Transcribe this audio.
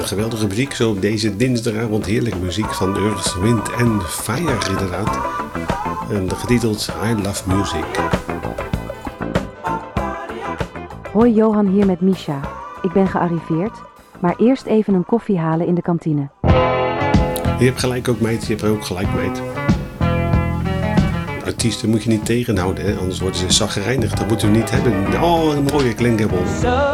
geweldige muziek zo op deze dinsdagavond. Heerlijke muziek van Earth, Wind and Fire inderdaad. En getiteld I Love Music. Hoi, Johan hier met Misha. Ik ben gearriveerd, maar eerst even een koffie halen in de kantine. Je hebt gelijk ook, meid. Je hebt ook gelijk, meid. Artiesten moet je niet tegenhouden, hè? Anders worden ze chagrijnig. Dat moeten we niet hebben. Oh, een mooie klinkable.